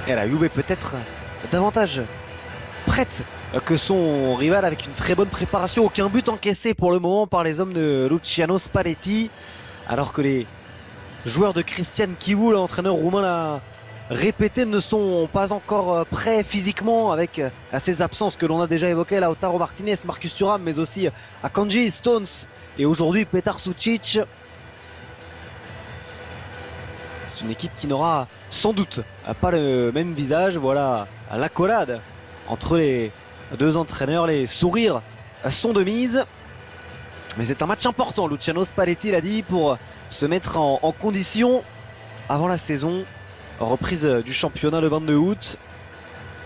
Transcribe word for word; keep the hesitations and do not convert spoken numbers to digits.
Et la Juve peut-être davantage prête que son rival avec une très bonne préparation. Aucun but encaissé pour le moment par les hommes de Luciano Spalletti. Alors que les joueurs de Christian Chivu, l'entraîneur roumain l'a répété, ne sont pas encore prêts physiquement avec ces absences que l'on a déjà évoquées. Lautaro Martinez, Marcus Thuram, mais aussi Akanji, Stones et aujourd'hui Petar Sucic. C'est une équipe qui n'aura sans doute pas le même visage. Voilà l'accolade entre les deux entraîneurs, les sourires sont de mise. Mais c'est un match important, Luciano Spalletti l'a dit, pour se mettre en, en condition avant la saison. Reprise du championnat le vingt-deux août.